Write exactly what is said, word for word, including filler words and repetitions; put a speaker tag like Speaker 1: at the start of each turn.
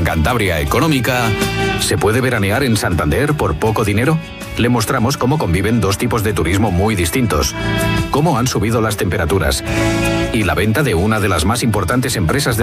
Speaker 1: Cantabria Económica, ¿se puede veranear en Santander por poco dinero? Le mostramos cómo conviven dos tipos de turismo muy distintos, cómo han subido las temperaturas y la venta de una de las más importantes empresas de